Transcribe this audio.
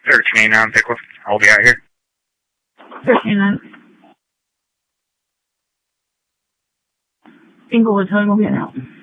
1389 Pickle. I'll be out here. 1389. Inglewood Towing will be an out.